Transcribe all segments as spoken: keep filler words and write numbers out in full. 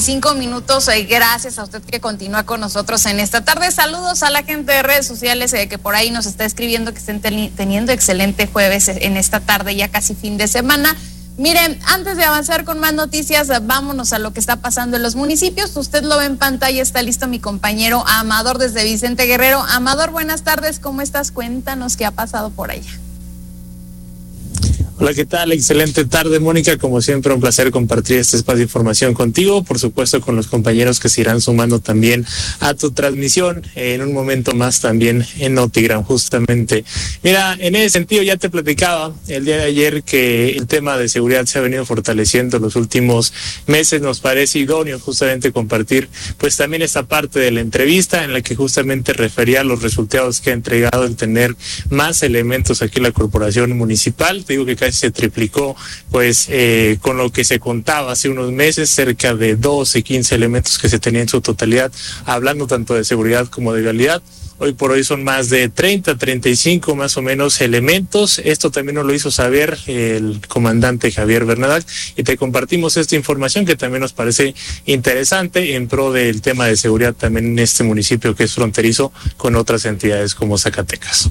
Cinco minutos, eh, gracias a usted que continúa con nosotros en esta tarde. Saludos a la gente de redes sociales eh, que por ahí nos está escribiendo que estén ten- teniendo excelente jueves en esta tarde, ya casi fin de semana. Miren, antes de avanzar con más noticias, vámonos a lo que está pasando en los municipios. Usted lo ve en pantalla, está listo mi compañero Amador desde Vicente Guerrero. Amador, buenas tardes, ¿cómo estás? Cuéntanos qué ha pasado por allá. Hola, ¿qué tal? Excelente tarde, Mónica. Como siempre, un placer compartir este espacio de información contigo, por supuesto con los compañeros que se irán sumando también a tu transmisión en un momento más también en Notigram, justamente. Mira, en ese sentido ya te platicaba el día de ayer que el tema de seguridad se ha venido fortaleciendo los últimos meses. Nos parece idóneo justamente compartir pues también esta parte de la entrevista en la que justamente refería a los resultados que ha entregado el tener más elementos aquí en la corporación municipal. Te digo que casi se triplicó pues eh, con lo que se contaba hace unos meses, cerca de doce, quince elementos que se tenía en su totalidad, hablando tanto de seguridad como de vialidad. Hoy por hoy son más de treinta, treinta y cinco más o menos elementos. Esto también nos lo hizo saber el comandante Javier Bernadac y te compartimos esta información que también nos parece interesante en pro del tema de seguridad también en este municipio que es fronterizo con otras entidades como Zacatecas.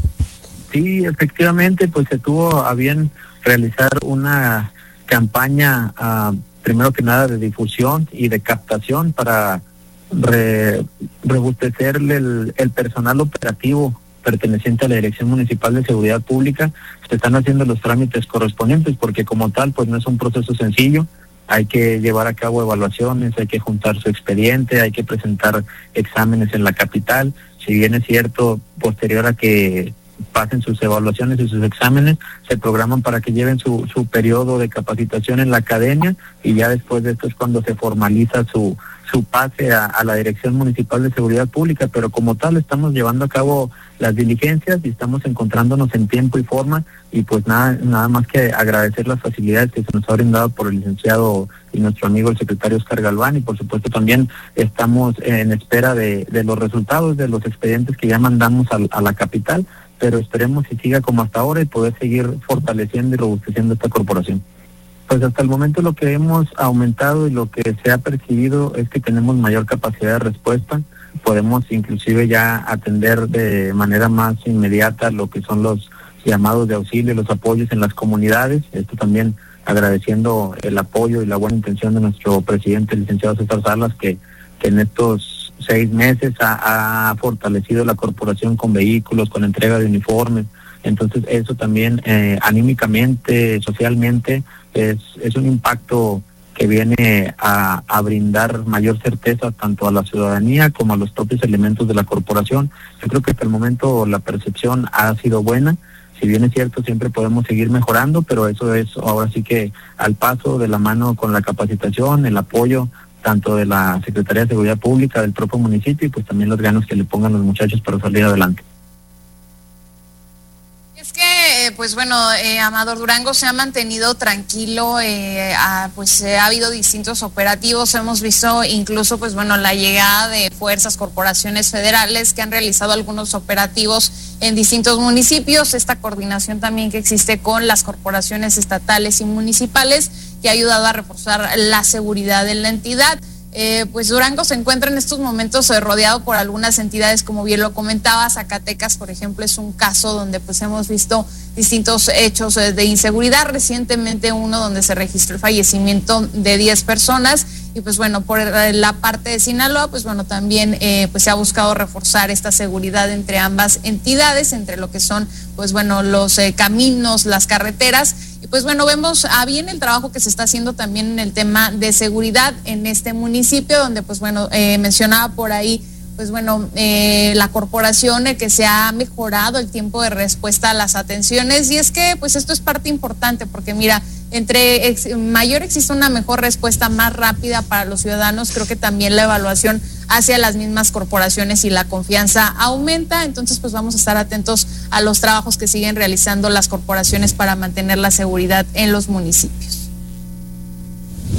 Sí, efectivamente, pues se tuvo a bien realizar una campaña, uh, primero que nada, de difusión y de captación para re, rebustecerle el, el personal operativo perteneciente a la Dirección Municipal de Seguridad Pública. Se están haciendo los trámites correspondientes porque como tal, pues no es un proceso sencillo. Hay que llevar a cabo evaluaciones, hay que juntar su expediente, hay que presentar exámenes en la capital. Si bien es cierto, posterior a que pasen sus evaluaciones y sus exámenes, se programan para que lleven su, su periodo de capacitación en la academia y ya después de esto es cuando se formaliza su su pase a, a la Dirección Municipal de Seguridad Pública, pero como tal estamos llevando a cabo las diligencias y estamos encontrándonos en tiempo y forma y pues nada nada más que agradecer las facilidades que se nos ha brindado por el licenciado y nuestro amigo el secretario Oscar Galván y por supuesto también estamos en espera de, de los resultados de los expedientes que ya mandamos a, a la capital, pero esperemos que siga como hasta ahora y poder seguir fortaleciendo y robusteciendo esta corporación. Pues hasta el momento lo que hemos aumentado y lo que se ha percibido es que tenemos mayor capacidad de respuesta, podemos inclusive ya atender de manera más inmediata lo que son los llamados de auxilio, los apoyos en las comunidades, esto también agradeciendo el apoyo y la buena intención de nuestro presidente, el licenciado César Salas, que, que en estos seis meses ha, ha fortalecido la corporación con vehículos, con entrega de uniformes. Entonces eso también eh, anímicamente, socialmente, es, es un impacto que viene a, a brindar mayor certeza tanto a la ciudadanía como a los propios elementos de la corporación. Yo creo que hasta el momento la percepción ha sido buena. Si bien es cierto, siempre podemos seguir mejorando, pero eso es ahora sí que al paso de la mano con la capacitación, el apoyo tanto de la Secretaría de Seguridad Pública, del propio municipio y pues también los ganas que le pongan los muchachos para salir adelante. Es que, pues bueno, eh, Amador, Durango se ha mantenido tranquilo, eh, a, pues eh, ha habido distintos operativos, hemos visto incluso, pues bueno, la llegada de fuerzas, corporaciones federales que han realizado algunos operativos en distintos municipios, esta coordinación también que existe con las corporaciones estatales y municipales que ha ayudado a reforzar la seguridad en la entidad. Eh, pues Durango se encuentra en estos momentos eh, rodeado por algunas entidades, como bien lo comentaba. Zacatecas, por ejemplo, es un caso donde pues hemos visto distintos hechos eh, de inseguridad. Recientemente uno donde se registró el fallecimiento de diez personas y pues bueno, por la parte de Sinaloa, pues bueno, también eh, pues se ha buscado reforzar esta seguridad entre ambas entidades, entre lo que son pues bueno, los eh, caminos, las carreteras. Y pues bueno, vemos a bien el trabajo que se está haciendo también en el tema de seguridad en este municipio, donde pues bueno, eh, mencionaba por ahí, pues bueno, eh, la corporación eh, que se ha mejorado el tiempo de respuesta a las atenciones, y es que pues esto es parte importante, porque mira, entre ex, mayor existe una mejor respuesta más rápida para los ciudadanos, creo que también la evaluación hacia las mismas corporaciones y la confianza aumenta. Entonces pues vamos a estar atentos a los trabajos que siguen realizando las corporaciones para mantener la seguridad en los municipios.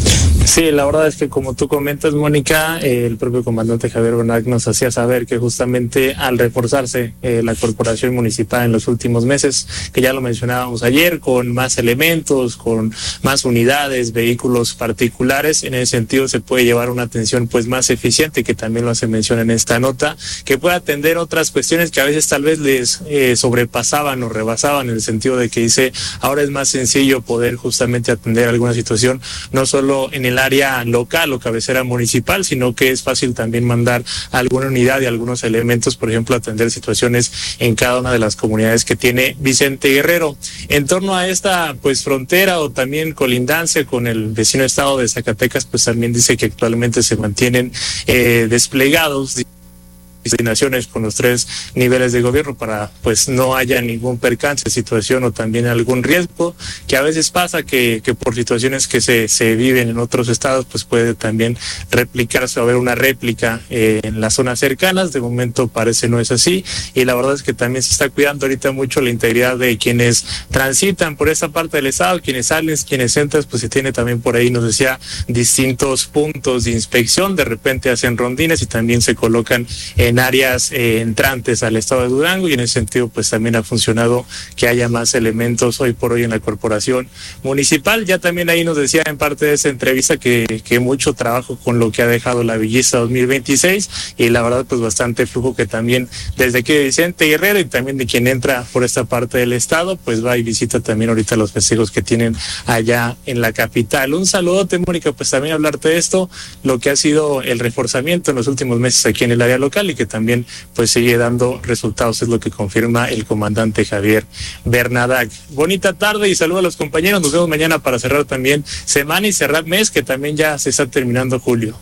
Sí, la verdad es que como tú comentas, Mónica, eh, el propio comandante Javier Bernat nos hacía saber que justamente al reforzarse eh, la corporación municipal en los últimos meses, que ya lo mencionábamos ayer, con más elementos, con más unidades, vehículos particulares, en ese sentido se puede llevar una atención pues más eficiente, que también lo hace mención en esta nota, que puede atender otras cuestiones que a veces tal vez les eh, sobrepasaban o rebasaban, en el sentido de que dice, ahora es más sencillo poder justamente atender alguna situación, no solo en el área local o cabecera municipal, sino que es fácil también mandar alguna unidad y algunos elementos, por ejemplo, atender situaciones en cada una de las comunidades que tiene Vicente Guerrero. En torno a esta pues frontera o también colindancia con el vecino estado de Zacatecas, pues también dice que actualmente se mantienen eh, desplegados coordinaciones con los tres niveles de gobierno para pues no haya ningún percance, situación o también algún riesgo, que a veces pasa que, que por situaciones que se, se viven en otros estados pues puede también replicarse o haber una réplica eh, en las zonas cercanas. De momento parece no es así, y la verdad es que también se está cuidando ahorita mucho la integridad de quienes transitan por esa parte del estado, quienes salen, quienes entran, pues se tiene también por ahí, nos decía, distintos puntos de inspección, de repente hacen rondines y también se colocan en en áreas eh, entrantes al estado de Durango, y en ese sentido pues también ha funcionado que haya más elementos hoy por hoy en la corporación municipal. Ya también ahí nos decía en parte de esa entrevista que, que mucho trabajo con lo que ha dejado la Villista dos mil veintiséis, y la verdad pues bastante flujo que también desde que Vicente Guerrero y también de quien entra por esta parte del estado pues va y visita también ahorita los festejos que tienen allá en la capital. Un saludote, Mónica, pues también hablarte de esto, lo que ha sido el reforzamiento en los últimos meses aquí en el área local y que también pues sigue dando resultados, es lo que confirma el comandante Javier Bernadac. Bonita tarde y saludos a los compañeros, nos vemos mañana para cerrar también semana y cerrar mes, que también ya se está terminando julio.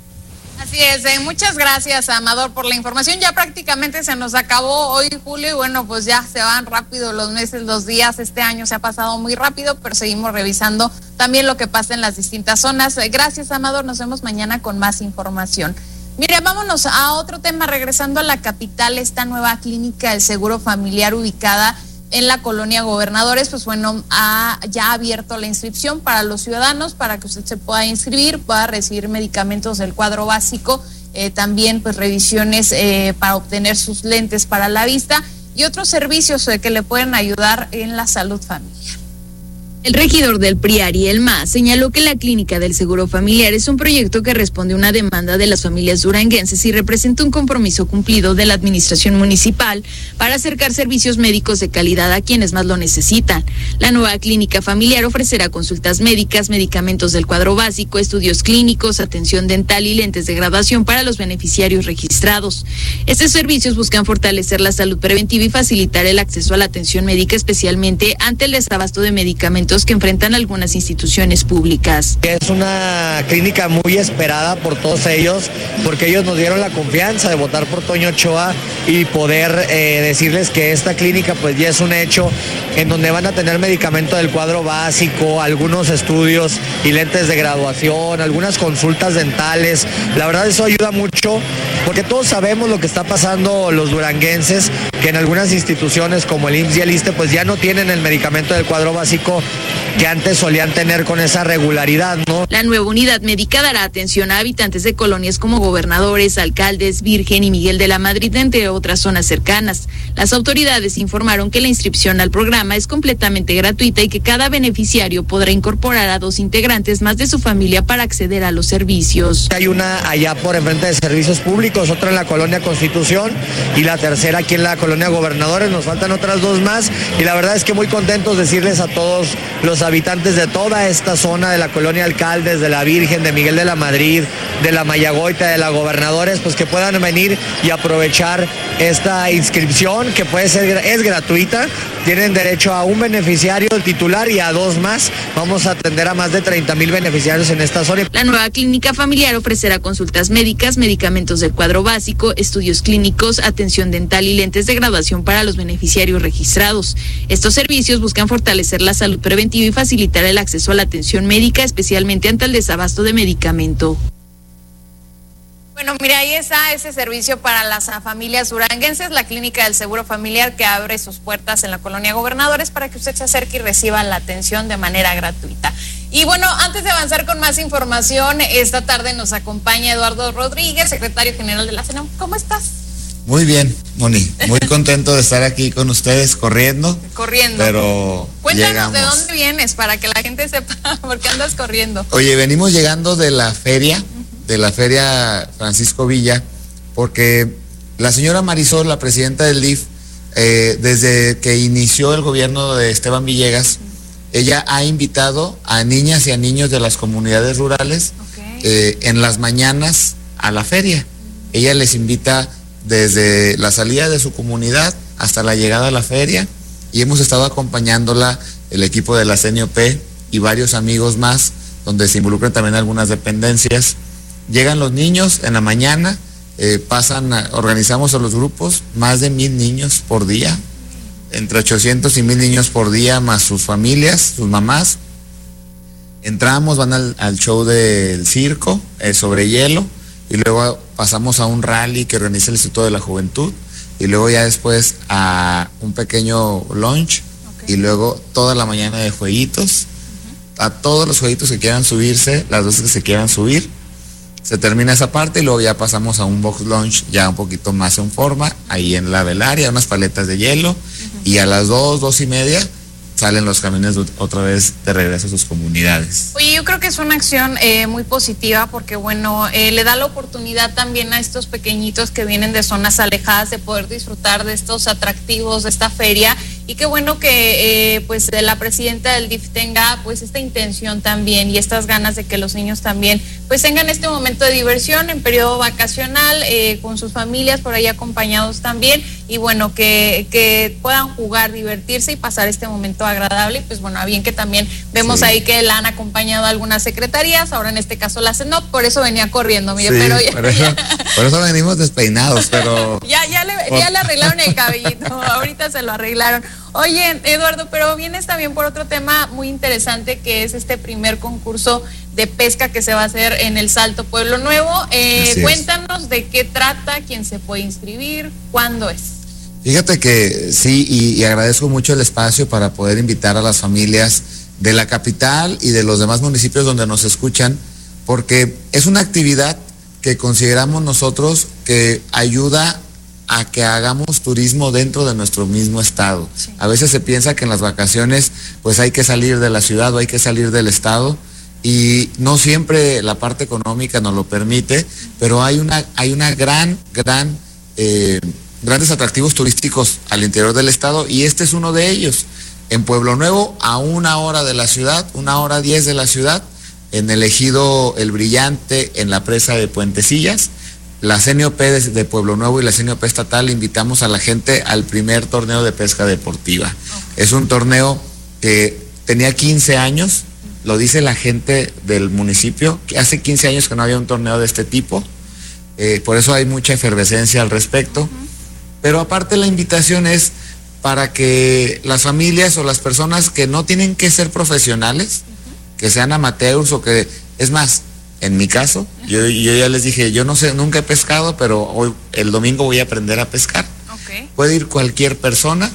Así es, eh, muchas gracias, Amador, por la información. Ya prácticamente se nos acabó hoy julio y bueno, pues ya se van rápido los meses, los días. Este año se ha pasado muy rápido, pero seguimos revisando también lo que pasa en las distintas zonas. Eh, gracias, Amador, nos vemos mañana con más información. Mire, vámonos a otro tema, regresando a la capital, esta nueva clínica del Seguro Familiar ubicada en la colonia Gobernadores, pues bueno, ha ya abierto la inscripción para los ciudadanos, para que usted se pueda inscribir, pueda recibir medicamentos del cuadro básico, eh, también pues revisiones eh, para obtener sus lentes para la vista y otros servicios eh, que le pueden ayudar en la salud familiar. El regidor del P R I, Ariel Ma, señaló que la clínica del Seguro Familiar es un proyecto que responde a una demanda de las familias duranguenses y representa un compromiso cumplido de la administración municipal para acercar servicios médicos de calidad a quienes más lo necesitan. La nueva clínica familiar ofrecerá consultas médicas, medicamentos del cuadro básico, estudios clínicos, atención dental y lentes de graduación para los beneficiarios registrados. Estos servicios buscan fortalecer la salud preventiva y facilitar el acceso a la atención médica, especialmente ante el desabasto de medicamentos que enfrentan algunas instituciones públicas. Es una clínica muy esperada por todos ellos, porque ellos nos dieron la confianza de votar por Toño Ochoa y poder eh, decirles que esta clínica pues ya es un hecho, en donde van a tener medicamento del cuadro básico, algunos estudios y lentes de graduación, algunas consultas dentales. La verdad eso ayuda mucho, porque todos sabemos lo que está pasando los duranguenses, que en algunas instituciones como el I M S S y el ISSSTE pues ya no tienen el medicamento del cuadro básico que antes solían tener con esa regularidad, ¿no? La nueva unidad médica dará atención a habitantes de colonias como Gobernadores, Alcaldes, Virgen y Miguel de la Madrid, entre otras zonas cercanas. Las autoridades informaron que la inscripción al programa es completamente gratuita y que cada beneficiario podrá incorporar a dos integrantes más de su familia para acceder a los servicios. Hay una allá por enfrente de Servicios Públicos, otra en la colonia Constitución y la tercera aquí en la colonia Gobernadores. Nos faltan otras dos más y la verdad es que muy contentos decirles a todos los habitantes de toda esta zona de la colonia Alcaldes, de la Virgen, de Miguel de la Madrid, de la Mayagoita, de la Gobernadores, pues que puedan venir y aprovechar esta inscripción que puede ser, es gratuita. Tienen derecho a un beneficiario, el titular, y a dos más. Vamos a atender a más de treinta mil beneficiarios en esta zona. La nueva clínica familiar ofrecerá consultas médicas, medicamentos del cuadro básico, estudios clínicos, atención dental y lentes de graduación para los beneficiarios registrados. Estos servicios buscan fortalecer la salud preventiva y facilitar el acceso a la atención médica, especialmente ante el desabasto de medicamento. Bueno, mira, ahí está ese servicio para las familias duranguenses, la clínica del Seguro Familiar que abre sus puertas en la colonia Gobernadores para que usted se acerque y reciba la atención de manera gratuita. Y bueno, antes de avanzar con más información, esta tarde nos acompaña Eduardo Rodríguez, secretario general de la CENOM. ¿Cómo estás? Muy bien, Moni, muy contento de estar aquí con ustedes corriendo. Corriendo. Pero cuéntanos llegamos. De dónde vienes para que la gente sepa por qué andas corriendo. Oye, venimos llegando de la feria, uh-huh. de la feria Francisco Villa, porque la señora Marisol, la presidenta del D I F, eh, desde que inició el gobierno de Esteban Villegas, uh-huh. ella ha invitado a niñas y a niños de las comunidades rurales okay. eh, en las mañanas a la feria. Uh-huh. Ella les invita desde la salida de su comunidad hasta la llegada a la feria, y hemos estado acompañándola el equipo de la C N O P y varios amigos más, donde se involucran también algunas dependencias. Llegan los niños en la mañana, eh, pasan, a, organizamos a los grupos, más de mil niños por día, entre ochocientos y mil niños por día, más sus familias, sus mamás. Entramos, van al, al show del circo, eh, sobre hielo, y luego pasamos a un rally que organiza el Instituto de la Juventud, y luego ya después a un pequeño lunch, okay. y luego toda la mañana de jueguitos, uh-huh. a todos los jueguitos que quieran subirse, las veces que se quieran subir. Se termina esa parte y luego ya pasamos a un box lunch ya un poquito más en forma, ahí en la velaria, unas paletas de hielo, uh-huh. y a las dos, dos y media salen los camiones otra vez de regreso a sus comunidades. Oye, yo creo que es una acción eh, muy positiva porque, bueno, eh, le da la oportunidad también a estos pequeñitos que vienen de zonas alejadas de poder disfrutar de estos atractivos, de esta feria, y qué bueno que eh, pues la presidenta del D I F tenga pues esta intención también y estas ganas de que los niños también pues tengan este momento de diversión en periodo vacacional, eh, con sus familias por ahí acompañados también, y bueno, que, que puedan jugar, divertirse y pasar este momento agradable. Y pues bueno, bien que también vemos sí. ahí que la han acompañado algunas secretarías, ahora en este caso la CENOP, por eso venía corriendo, mire, sí, pero ya, por, eso, ya. por eso venimos despeinados, pero ya, ya, le, ya le arreglaron el cabellito, ahorita se lo arreglaron. Oye, Eduardo, pero vienes también por otro tema muy interesante, que es este primer concurso de pesca que se va a hacer en el Salto Pueblo Nuevo. Eh, cuéntanos de qué trata, quién se puede inscribir, cuándo es. Fíjate que sí, y, y agradezco mucho el espacio para poder invitar a las familias de la capital y de los demás municipios donde nos escuchan, porque es una actividad que consideramos nosotros que ayuda a que hagamos turismo dentro de nuestro mismo estado. Sí. A veces se piensa que en las vacaciones pues hay que salir de la ciudad o hay que salir del estado, y no siempre la parte económica nos lo permite, pero hay una, hay una gran, gran, eh, grandes atractivos turísticos al interior del estado, y este es uno de ellos. En Pueblo Nuevo, a una hora de la ciudad, una hora diez de la ciudad, en el ejido El Brillante, en la presa de Puentecillas, la C N O P de, de Pueblo Nuevo y la C N O P estatal invitamos a la gente al primer torneo de pesca deportiva. Okay. Es un torneo que tenía quince años, lo dice la gente del municipio, que hace quince años que no había un torneo de este tipo, eh, por eso hay mucha efervescencia al respecto. Uh-huh. Pero aparte la invitación es para que las familias o las personas que no tienen que ser profesionales, uh-huh. que sean amateurs o que, es más, en mi caso, yo, yo ya les dije, yo no sé, nunca he pescado, pero hoy, el domingo voy a aprender a pescar. Okay. Puede ir cualquier persona,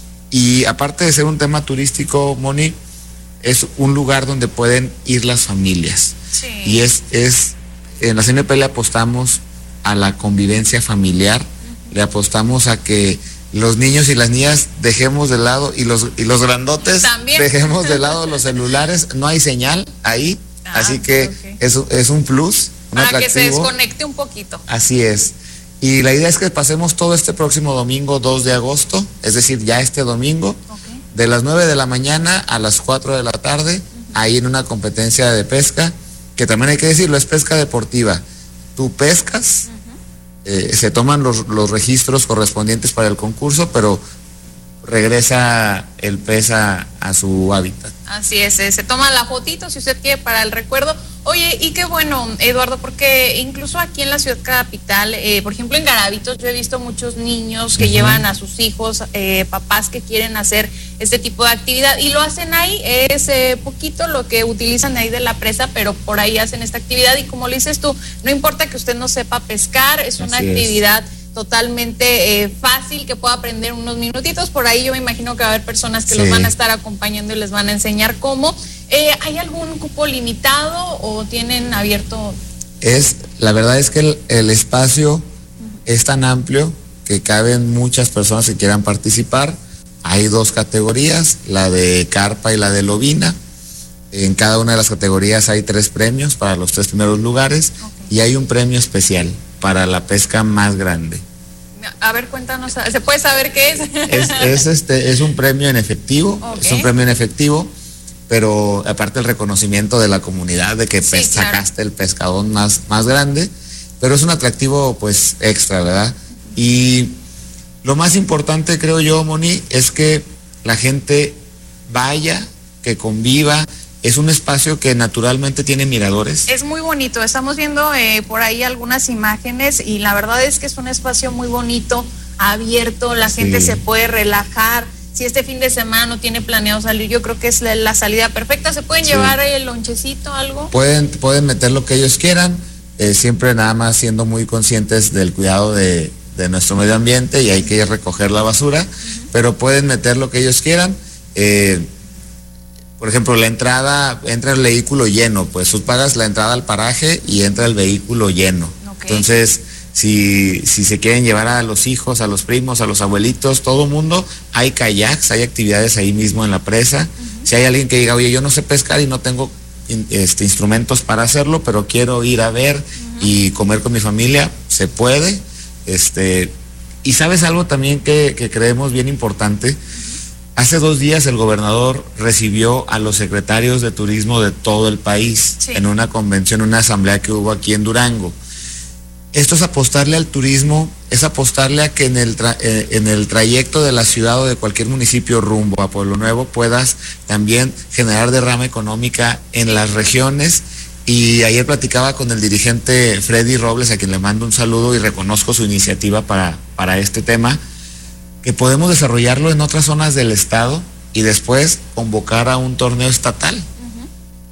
y aparte de ser un tema turístico, Moni, es un lugar donde pueden ir las familias. Sí. Y es, es, en la C N P le apostamos a la convivencia familiar, uh-huh. le apostamos a que los niños y las niñas dejemos de lado, y los, y los grandotes ¿también? Dejemos de lado los celulares, no hay señal ahí. Ah, así que okay. es, es un plus, un para atractivo. Que se desconecte un poquito. Así es. Y la idea es que pasemos todo este próximo domingo dos de agosto, es decir, ya este domingo, okay. de las nueve de la mañana a las cuatro de la tarde, uh-huh. ahí en una competencia de pesca, que también hay que decirlo, es pesca deportiva. Tú pescas, uh-huh. eh, se toman los, los registros correspondientes para el concurso, pero regresa el pez a, a su hábitat. Así es, eh, se toma la fotito si usted quiere para el recuerdo. Oye, y qué bueno, Eduardo, porque incluso aquí en la ciudad capital, eh, por ejemplo en Garavitos, yo he visto muchos niños que uh-huh. llevan a sus hijos, eh, papás que quieren hacer este tipo de actividad y lo hacen ahí. Es eh, poquito lo que utilizan ahí de la presa, pero por ahí hacen esta actividad, y como le dices tú, no importa que usted no sepa pescar, es una Así actividad es. totalmente eh, fácil, que pueda aprender unos minutitos. Por ahí yo me imagino que va a haber personas que sí. los van a estar acompañando y les van a enseñar cómo. Eh, ¿Hay algún cupo limitado o tienen abierto? Es, la verdad es que el, el espacio uh-huh. es tan amplio que caben muchas personas que quieran participar. Hay dos categorías, la de carpa y la de lobina. En cada una de las categorías hay tres premios para los tres primeros lugares, okay. y hay un premio especial para la pesca más grande. A ver, cuéntanos, ¿se puede saber qué es? Es, es, este, es un premio en efectivo, okay. es un premio en efectivo, pero aparte el reconocimiento de la comunidad de que sí, pes- claro. sacaste el pescadón más, más grande, pero es un atractivo pues extra, ¿verdad? Y lo más importante, creo yo, Moni, es que la gente vaya, que conviva. Es un espacio que naturalmente tiene miradores. Es muy bonito, estamos viendo eh, por ahí algunas imágenes y la verdad es que es un espacio muy bonito, abierto, la sí. gente se puede relajar. Si este fin de semana no tiene planeado salir, yo creo que es la, la salida perfecta. ¿Se pueden sí. llevar el lonchecito, algo? Pueden, pueden meter lo que ellos quieran, eh, siempre nada más siendo muy conscientes del cuidado de, de nuestro medio ambiente y hay que recoger la basura, uh-huh. pero pueden meter lo que ellos quieran. Eh, Por ejemplo, la entrada, entra el vehículo lleno, pues tú pagas la entrada al paraje y entra el vehículo lleno. Okay. Entonces, si, si se quieren llevar a los hijos, a los primos, a los abuelitos, todo el mundo, hay kayaks, hay actividades ahí mismo en la presa. Uh-huh. Si hay alguien que diga, oye, yo no sé pescar y no tengo este, instrumentos para hacerlo, pero quiero ir a ver uh-huh. y comer con mi familia, se puede. Este, y sabes algo también que, que creemos bien importante. Hace dos días el gobernador recibió a los secretarios de turismo de todo el país sí. en una convención, una asamblea que hubo aquí en Durango. Esto es apostarle al turismo, es apostarle a que en el, tra- eh, en el trayecto de la ciudad o de cualquier municipio rumbo a Pueblo Nuevo puedas también generar derrama económica en las regiones. Y ayer platicaba con el dirigente Freddy Robles, a quien le mando un saludo y reconozco su iniciativa para, para este tema, que podemos desarrollarlo en otras zonas del estado y después convocar a un torneo estatal. Uh-huh.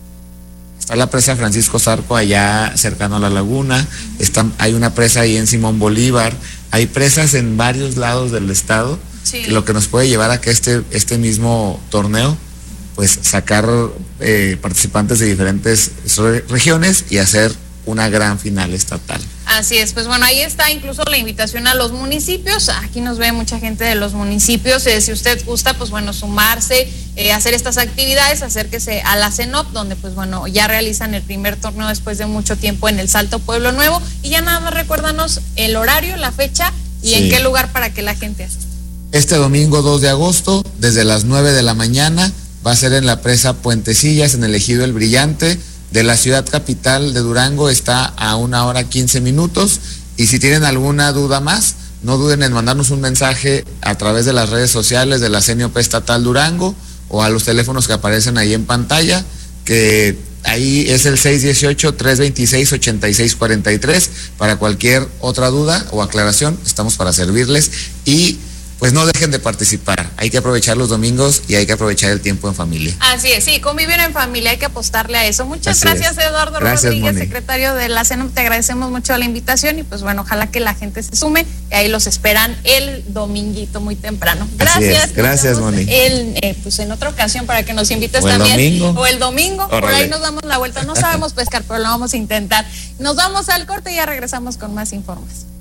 Está la presa Francisco Zarco allá cercano a la laguna, uh-huh. está, hay una presa ahí en Simón Bolívar, hay presas en varios lados del estado, sí. que lo que nos puede llevar a que este, este mismo torneo, pues sacar eh, participantes de diferentes re- regiones y hacer una gran final estatal. Así es, pues bueno, ahí está incluso la invitación a los municipios. Aquí nos ve mucha gente de los municipios. Eh, si usted gusta, pues bueno, sumarse, eh, hacer estas actividades, acérquese a la CENOP, donde pues bueno, ya realizan el primer torneo después de mucho tiempo en el Salto Pueblo Nuevo. Y ya nada más recuérdanos el horario, la fecha y sí. en qué lugar para que la gente asista. Este domingo dos de agosto, desde las nueve de la mañana, va a ser en la presa Puentecillas, en el Ejido El Brillante. De la ciudad capital de Durango está a una hora quince minutos y si tienen alguna duda más, no duden en mandarnos un mensaje a través de las redes sociales de la C N O P Estatal Durango o a los teléfonos que aparecen ahí en pantalla, que ahí es el seis uno ocho, tres dos seis, ocho seis cuatro tres. Para cualquier otra duda o aclaración, estamos para servirles y pues no dejen de participar, hay que aprovechar los domingos y hay que aprovechar el tiempo en familia. Así es, sí, convivir en familia, hay que apostarle a eso. Muchas Así gracias, es. Eduardo Gracias, Rodríguez, Moni. secretario de la CENOP, te agradecemos mucho la invitación y pues bueno, ojalá que la gente se sume y ahí los esperan el dominguito muy temprano. Gracias. Así es. Gracias, Moni. El, eh, pues en otra ocasión para que nos invites o el también. Domingo. O el domingo. Órale. Por ahí nos damos la vuelta, no sabemos pescar, pero lo vamos a intentar. Nos vamos al corte y ya regresamos con más información.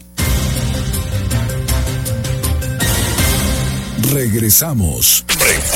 Regresamos.